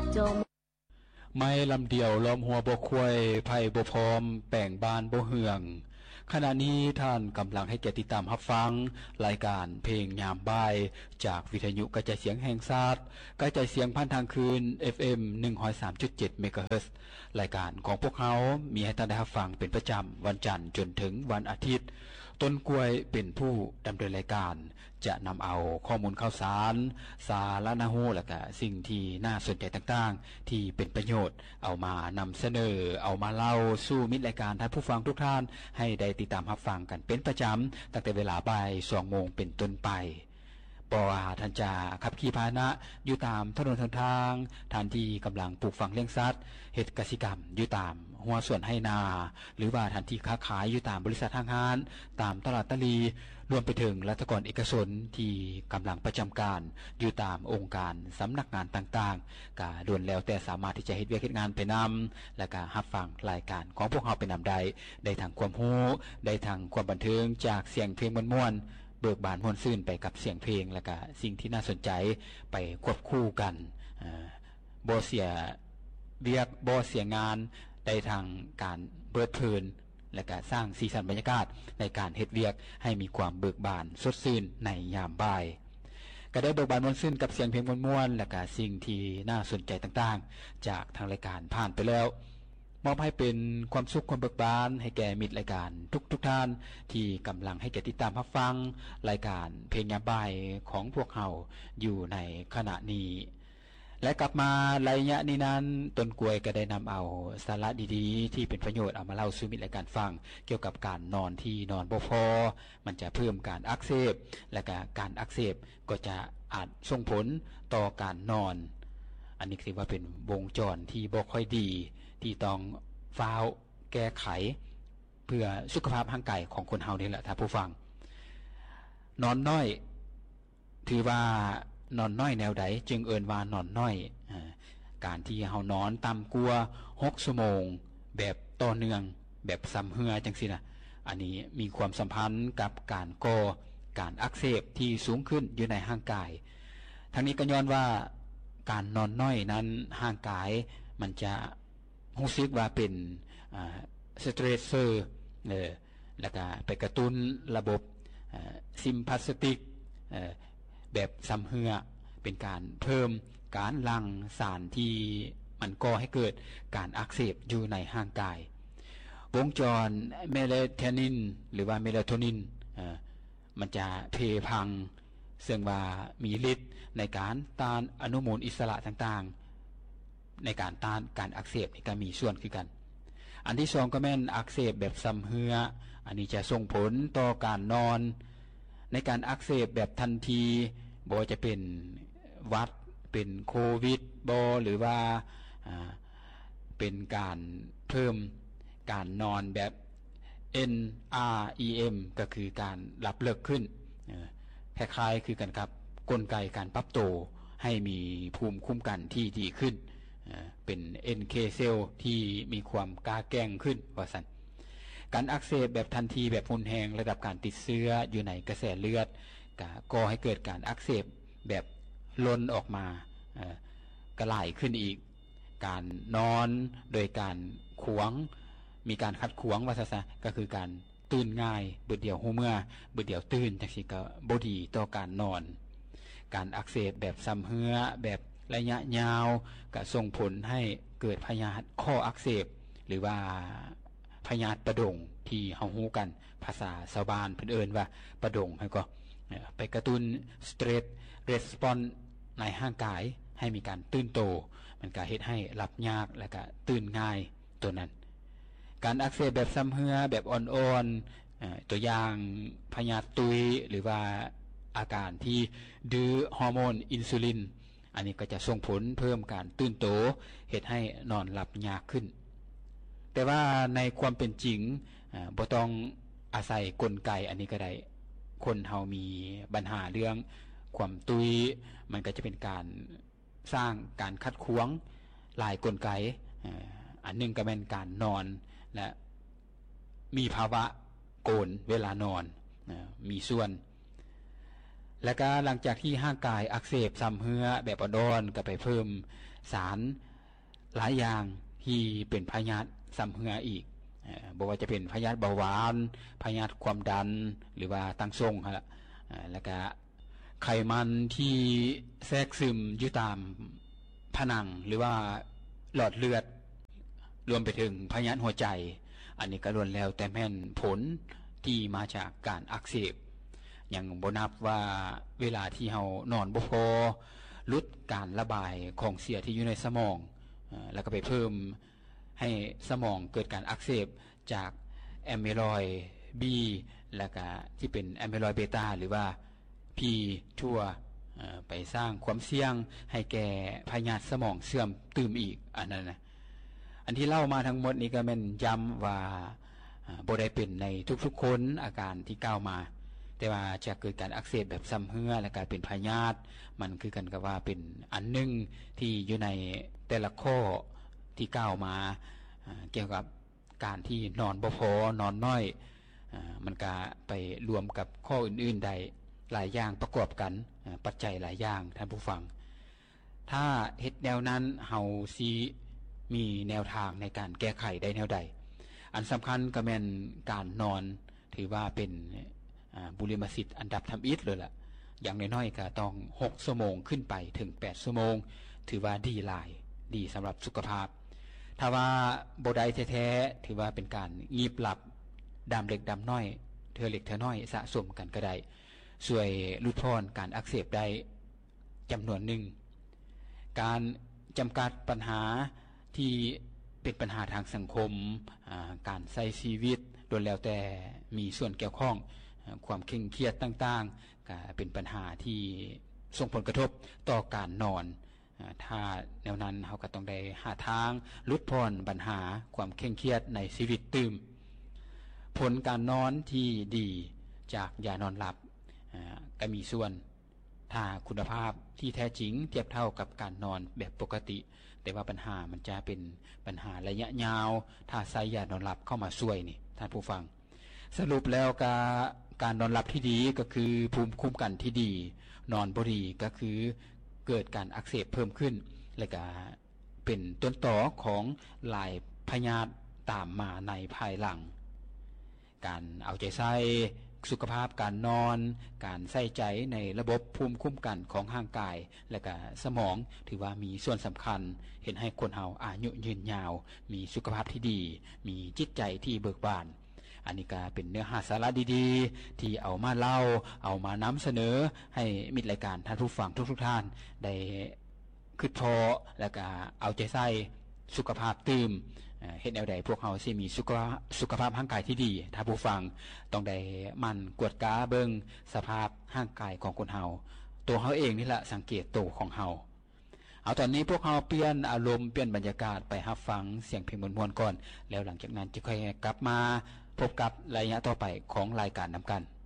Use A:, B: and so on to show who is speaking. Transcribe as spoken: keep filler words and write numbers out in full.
A: จง
B: ไม่ลำเดียวล้อมหัวบ่ควยไผ่บ่พร้อมแป่งบานบ่เหืองขณะนี้ท่านกำลังให้เกียรติตามรับฟังรายการเพลงยามบ่ายจากวิทยุกระจายเสียงแห่งชาติกระจายเสียงผ่านทางคืน เอฟ เอ็ม หนึ่งร้อยสามจุดเจ็ด เมกะเฮิรตซ์ รายการของพวกเขามีให้ท่านได้รับฟังเป็นประจำวันจันทร์จนถึงวันอาทิตย์ต้นกล้วยเป็นผู้ดำเนินรายการจะนำเอาข้อมูลข่าวสารสาระน่ารู้และก็สิ่งที่น่าสนใจต่างๆที่เป็นประโยชน์เอามานำเสนอเอามาเล่าสู่มิตรรายการท่านผู้ฟังทุกท่านให้ได้ติดตามรับฟังกันเป็นประจำตั้งแต่เวลาบ่ายสองโมงเป็นต้นไปปอว่าท่านจะขับขี่พาหนะอยู่ตามถนนหนทางท่านที่กำลังปลูกฝังเลี้ยงสัตว์เฮ็ดกสิกรรมอยู่ตามหัวสวนให้นาหรือว่าท่านที่ค้าขายอยู่ตามบริษัทห้างร้านตามตลาดตะลีรวมไปถึงรัฐกรเอกชนที่กำลังประจำการอยู่ตามองค์การสำนักงานต่างๆก็ล้วนแล้วแต่สามารถที่จะเฮ็ดเวียกเฮ็ดงานไปนำและก็รับฟังรายการของพวกเราไปนำได้ได้ทั้งความรู้ได้ทั้งความบันเทิงจากเสียงเพลงม่วนๆเบิกบานม่วนซื่นไปกับเสียงเพลงและก็สิ่งที่น่าสนใจไปควบคู่กันบ่เสียเวียกบ่เสียงานได้ทางการเบิดเพลินและก็สร้างสีสันบรรยากาศในการเฮ็ดเวียกให้มีความเบิกบานสดชื่นในยามบ่ายก็ได้เบิกบานม่วนซื่นกับเสียงเพลงม่วนๆและก็สิ่งที่น่าสนใจต่างๆจากทางรายการผ่านไปแล้วมอบให้เป็นความสุขความเบิกบานให้แก่มิตรรายการทุกๆท่านที่กำลังให้แก่ติดตามรับฟังรายการเพลงยามบ่ายของพวกเราอยู่ในขณะนี้และกลับมาระยะนี้นั้นต้นกล้วยก็ได้นำเอาสาระดีๆที่เป็นประโยชน์เอามาเล่าสู่มิตรรายการฟังเกี่ยวกับการนอนที่นอนบ่พอมันจะเพิ่มการอักเสบและก็การอักเสบก็จะอาจส่งผลต่อการนอนอันนี้ถือว่าเป็นวงจรที่บ่ค่อยดีที่ต้องฟ้าวแก้ไขเพื่อสุขภาพร่างกายของคนเฮานี่แหละท่านผู้ฟังนอนน้อยถือว่านอนน้อยแนวใดจึงเอิ้นว่านอนน้อยการที่เฮานอนต่ำกว่าหกชั่วโมงแบบต่อเนื่องแบบซ้ำเหือจังซี่นะอันนี้มีความสัมพันธ์กับการก่อการอักเสบที่สูงขึ้นอยู่ในร่างกายทั้งนี้ก็ย้อนว่าการนอนน้อยนั้นร่างกายมันจะรู้สึกว่าเป็นอ่าสเตรสเซอร์เออแล้วก็ไปกระตุ้นระบบซิมพาสติกเอ่อแบบซ้ำเหือเป็นการเพิ่มการหลั่งสารที่มันก่อให้เกิดการอักเสบอยู่ในร่างกายวงจรเมลาโทนินหรือว่าเมลาโทนินเอ่อมันจะเพพังซึ่งว่ามีฤทธิ์ในการต้านอนุมูลอิสระต่างๆในการต้านการอักเสบนี่ก็มีส่วนคือกันอันที่สองก็แม่นอักเสบแบบซ้ำเหืออันนี้จะส่งผลต่อการนอนในการอักเสบแบบทันทีบ่จะเป็นหวัดเป็นโควิดบ่หรือว่าเป็นการเพิ่มการนอนแบบ เอ็น อาร์ อี เอ็ม ก็คือการหลับเลิกขึ้นคล้ายๆคือกันครับกลไกการปรับตัวให้มีภูมิคุ้มกันที่ดีขึ้นเป็น เอ็น เค เซลล์ที่มีความกล้าแกร่งขึ้นว่าซั่นการอักเสบแบบทันทีแบบรุนแรงระดับการติดเชื้ออยู่ในกระแสเลือดก็ก่อให้เกิดการอักเสบแบบล้นออกมากระไหลขึ้นอีกการนอนโดยการขวางมีการขัดขวางว่าซะก็คือการตื่นง่ายเบิดเดียวหูเมื่อเบิดเดียวตื่นจังซี่ก็บ่ดีต่อการนอนการอักเสบแบบซ้ำเหือแบบระยะยาวก็ส่งผลให้เกิดพยาธิข้ออักเสบหรือว่าพยาธิประดงที่เฮาฮู้กันภาษาชาวบ้านเพิ่นเอิ้นว่าประดงให้ก็ไปกระตุ้น stress response ในร่างกายให้มีการตื่นโตมันก็เฮ็ดให้หลับยากและก็ตื่นง่ายตัวนั้นการอักเสบแบบซ้ำเหือแบบอ่อนๆตัวอย่างพยาธิตุยหรือว่าอาการที่ดื้อฮอร์โมนอินซูลินอันนี้ก็จะส่งผลเพิ่มการตื่นโตเฮ็ดให้นอนหลับยากขึ้นแต่ว่าในความเป็นจริงบ่ต้องอาศัยกลไกอันนี้ก็ได้คนเฮามีปัญหาเรื่องความตุยมันก็จะเป็นการสร้างการคัดขวางหลายกลไกอันนึงก็เป็นการนอนและมีภาวะโกนเวลานอนมีส่วนและก็หลังจากที่ร่างกายอักเสบซ้ำเหือแบบอ่อนๆก็ไปเพิ่มสารหลายอย่างที่เป็นพยาธิซ้ำเหืออีกบ่ว่าจะเป็นพยาธิเบาหวานพยาธิความดันหรือว่าตั้งทรงฮะแล้วก็ไขมันที่แทรกซึมอยู่ตามผนังหรือว่าหลอดเลือดรวมไปถึงพยาธิหัวใจอันนี้ก็ล้วนแล้วแต่แม่นผลที่มาจากการอักเสบอย่างบ่นับว่าเวลาที่เฮานอนบ่พอลดการระบายของเสียที่อยู่ในสมองแล้วก็ไปเพิ่มให้สมองเกิดการอักเสบจากแอมไมลอยด์ B แล้วก็ที่เป็นแอมไมลอยด์เบต้าหรือว่า P ทั่วไปสร้างความเสี่ยงให้แก่พยาธิสมองเสื่อมตื่มอีกอันนั้นนะอันที่เล่ามาทั้งหมดนี้ก็แม่นย้ำว่าบ่ได้เป็นในทุกๆคนอาการที่กล่าวมาแต่ว่าจะเกิดการอักเสบแบบซ้ำเหือและกลายเป็นพยาธิมันคือกันกับว่าเป็นอันนึงที่อยู่ในแต่ละข้อที่กล่าวมาเกี่ยวกับการที่นอนบ่พอนอนน้อยมันก็ไปรวมกับข้ออื่นๆใดหลายอย่างประกอบกันปัจจัยหลายอย่างท่านผู้ฟังถ้าเฮ็ดแนวนั้นเฮาสิมีแนวทางในการแก้ไขได้แนวใดอันสำคัญก็แม่นการนอนถือว่าเป็นบุริมสิทธิ์อันดับทำอิฐเลยล่ะอย่างน้อยๆก็ต้องหกชั่วโมงขึ้นไปถึงแปดชั่วโมงถือว่าดีหลายดีสำหรับสุขภาพถ้าว่าบ่ได้แท้ๆถือว่าเป็นการงีบหลับดามเล็กดามน้อยเธอเล็กเธอน้อยสะสมกันก็ได้ช่วยลดพรการอักเสบได้จำนวนหนึ่งการจำกัดปัญหาที่เป็นปัญหาทางสังคมการใช้ชีวิตโดยแล้วแต่มีส่วนเกี่ยวข้องความเคร่งเครียดต่างๆก็เป็นปัญหาที่ส่งผลกระทบต่อการนอนถ้าแนวนั้นเราก็ต้องได้หาทางลดพรปัญหาความเคร่งเครียดในชีวิตตื่มผลการนอนที่ดีจากยานอนหลับก็มีส่วนถ้าคุณภาพที่แท้จริงเทียบเท่ากับการนอนแบบปกติแต่ว่าปัญหามันจะเป็นปัญหาระยะยาวถ้าใส่ยานอนหลับเข้ามาช่วยนี่ท่านผู้ฟังสรุปแล้วการนอนหลับที่ดีก็คือภูมิคุ้มกันที่ดีนอนบ่ดีก็คือเกิดการอักเสบเพิ่มขึ้นและก็เป็นต้นตอของหลายพยาธิตามมาในภายหลังการเอาใจใส่สุขภาพการนอนการใส่ใจในระบบภูมิคุ้มกันของร่างกายและก็สมองถือว่ามีส่วนสำคัญเห็นให้คนเฮาอายุยืนยาวมีสุขภาพที่ดีมีจิตใจที่เบิกบานอันนี้ก็เป็นเนื้อหาสาระดีๆที่เอามาเล่าเอามานำเสนอให้มิตรรายการท่านผู้ฟังทุกๆท่านได้คิดพอแล้วก็เอาใจใส่สุขภาพตื่มเฮ็ดแนวใดพวกเราสิมีสุขภาพสุขภาพร่างกายที่ดีถ้าผู้ฟังต้องได้มั่นกวดกาเบิ่งสภาพร่างกายของคนเฮาตัวเฮาเองนี่แหละสังเกตตัวของเฮาเอาตอนนี้พวกเฮาเปลี่ยนอารมณ์เปลี่ยนบรรยากาศไปรับฟังเสียงเพลงม่วนๆก่อนแล้วหลังจากนั้นจะค่อยกลับมาพบกับระยะต่อไปของรายการนำกัน